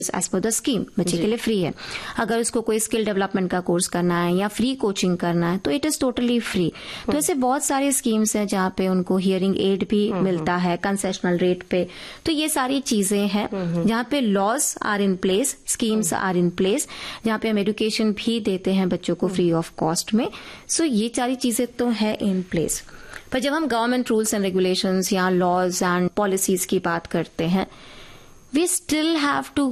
As per the scheme बच्चे के लिए फ्री है। अगर उसको कोई स्किल डेवलपमेंट का कोर्स करना है या फ्री कोचिंग करना है तो इट इज टोटली फ्री। तो ऐसे बहुत सारे स्कीम्स हैं जहाँ पे उनको हियरिंग एड भी मिलता है कंसेशनल रेट पे। तो ये सारी चीजें हैं जहाँ पे laws are in place, schemes are in place, जहाँ पे हम एजुकेशन भी देते हैं बच्चों को फ्री ऑफ कॉस्ट में। सो ये सारी चीजें तो है इन प्लेस। पर जब हम गवर्नमेंट रूल्स एंड रेगुलेशंस या लॉज एंड पॉलिसीज की बात करते हैं, we still have to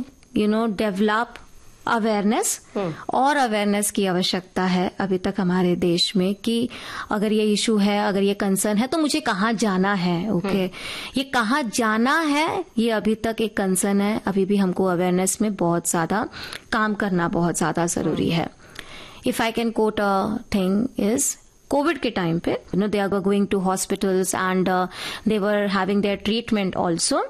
develop awareness, और अवेयरनेस की आवश्यकता है अभी तक हमारे देश में कि अगर ये इशू है, अगर ये कंसर्न है तो मुझे कहाँ जाना है। ओके, ये कहाँ जाना है ये अभी तक एक कंसर्न है। अभी भी हमको अवेयरनेस में बहुत ज्यादा काम करना बहुत ज्यादा जरूरी है। If I can coat a thing is Covid के टाइम पे they are going to hospitals and they were having their treatment also.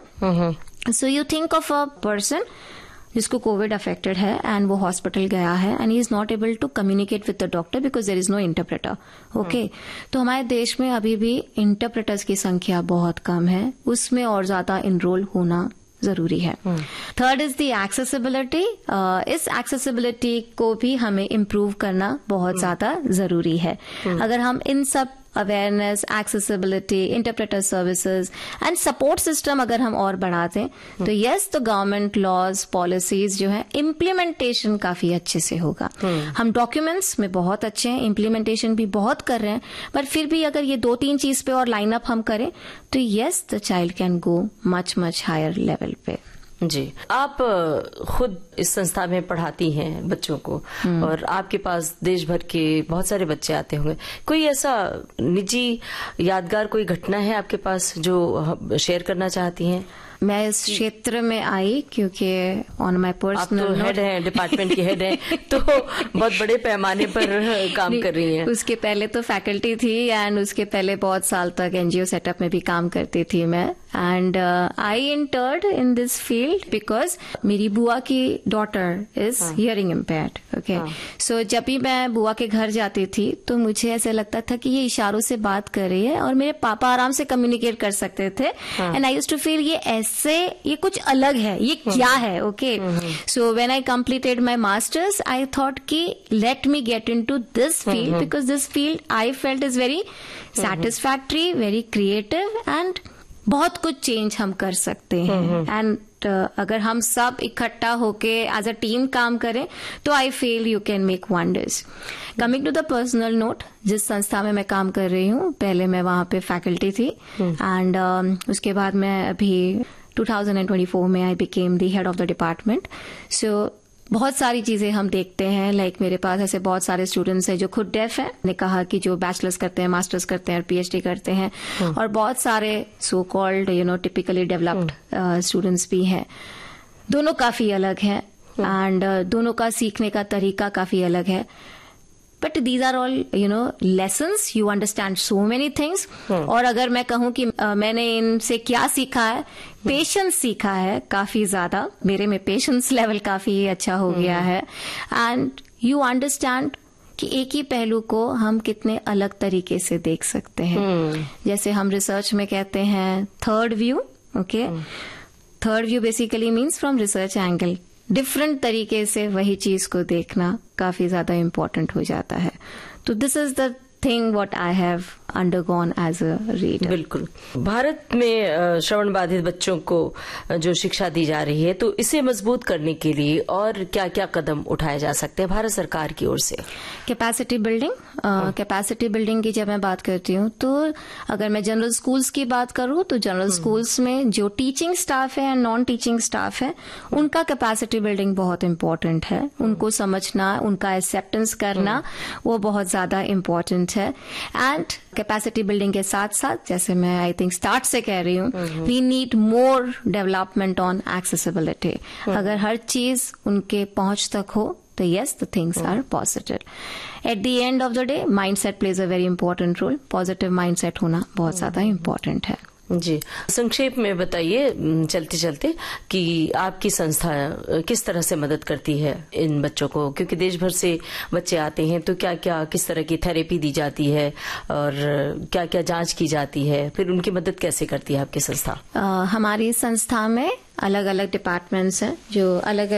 So you think of a person जिसको कोविड अफेक्टेड है एंड वो हॉस्पिटल गया है and he is not able to communicate with the doctor because there is no interpreter. Okay, तो हमारे देश में अभी भी इंटरप्रेटर्स की संख्या बहुत कम है, उसमें और ज्यादा इनरोल होना जरूरी है। Third is the accessibility. इस एक्सेसिबिलिटी को भी हमें इम्प्रूव करना बहुत ज्यादा जरूरी है। अगर हम इन सब awareness, accessibility, interpreter services and support system अगर हम और बढ़ाते तो यस, तो गवर्नमेंट लॉज पॉलिसीज जो है इम्प्लीमेंटेशन काफी अच्छे से होगा। हम डॉक्यूमेंट्स में बहुत अच्छे हैं, इम्प्लीमेंटेशन भी बहुत कर रहे हैं, पर फिर भी अगर ये 2-3 चीज पे और लाइन अप हम करें तो yes, the child can go much much higher level पे। जी, आप खुद इस संस्था में पढ़ाती हैं बच्चों को और आपके पास देश भर के बहुत सारे बच्चे आते होंगे। कोई ऐसा निजी यादगार कोई घटना है आपके पास जो शेयर करना चाहती हैं? मैं इस क्षेत्र में आई क्योंकि ऑन माय पर्सनल, आप तो हेड हैं, डिपार्टमेंट की हेड हैं, तो बहुत बड़े पैमाने पर काम कर रही हैं। उसके पहले तो फैकल्टी थी एंड उसके पहले बहुत साल तक एनजीओ सेटअप में भी काम करती थी मैं। And I entered in this field because मेरी बुआ की daughter is hearing impaired. Okay, सो जब भी मैं बुआ के घर जाती थी तो मुझे ऐसा लगता था कि ये इशारों से बात कर रही है और मेरे पापा आराम से कम्युनिकेट कर सकते थे। And I used to feel ये कुछ अलग है, ये क्या है। Okay, so when I completed my masters I thought कि let me get into this field because this field I felt is very satisfactory, very creative and बहुत कुछ चेंज हम कर सकते हैं। एंड अगर हम सब इकट्ठा होके एज अ टीम काम करें तो I feel you can make wonders. Coming to the personal note, जिस संस्था में मैं काम कर रही हूँ, पहले मैं वहां पे फैकल्टी थी एंड उसके बाद मैं अभी 2024 में I became the head of the department. सो बहुत सारी चीजें हम देखते हैं, लाइक मेरे पास ऐसे बहुत सारे स्टूडेंट्स हैं जो खुद डेफ हैं, ने कहा कि जो बैचलर्स करते हैं, मास्टर्स करते हैं और पीएचडी करते हैं, और बहुत सारे so called typically developed students भी हैं। दोनों काफी अलग हैं एंड दोनों का सीखने का तरीका काफी अलग है। But these are all lessons, you understand so many things. और अगर मैं कहूँ कि मैंने इनसे क्या सीखा है, पेशेंस सीखा है काफी ज्यादा। मेरे में पेशेंस लेवल काफी अच्छा हो गया है एंड यू अंडरस्टैंड कि एक ही पहलू को हम कितने अलग तरीके से देख सकते हैं। जैसे हम रिसर्च में कहते हैं third view. Okay, third view basically means from research angle, different तरीके से वही चीज को देखना काफी ज्यादा इम्पोर्टेंट हो जाता है। तो this is the thing what I have undergone as a reader. बिल्कुल, भारत में श्रवण बाधित बच्चों को जो शिक्षा दी जा रही है, तो इसे मजबूत करने के लिए और क्या क्या कदम उठाए जा सकते हैं भारत सरकार की ओर से? कैपेसिटी बिल्डिंग, कैपेसिटी बिल्डिंग की जब मैं बात करती हूँ तो अगर मैं जनरल स्कूल्स की बात करूँ तो जनरल स्कूल्स में जो टीचिंग स्टाफ है एंड नॉन टीचिंग स्टाफ है, उनका कैपेसिटी बिल्डिंग बहुत इम्पोर्टेंट है। उनको समझना, उनका एक्सेप्टेंस करना, वो बहुत ज्यादा इम्पोर्टेंट है। एंड कैपेसिटी बिल्डिंग के साथ साथ, जैसे मैं आई थिंक स्टार्ट से कह रही हूँ, we need more development on accessibility. अगर हर चीज उनके पहुंच तक हो तो yes, the things are positive. At the end of the day, mindset plays a very important role. Positive mindset होना बहुत ज्यादा important है। जी, संक्षेप में बताइए चलते चलते कि आपकी संस्था किस तरह से मदद करती है इन बच्चों को, क्योंकि देश भर से बच्चे आते हैं, तो क्या क्या किस तरह की थेरेपी दी जाती है और क्या क्या जांच की जाती है, फिर उनकी मदद कैसे करती है आपकी संस्था? हमारी संस्था में अलग अलग डिपार्टमेंट्स हैं जो अलग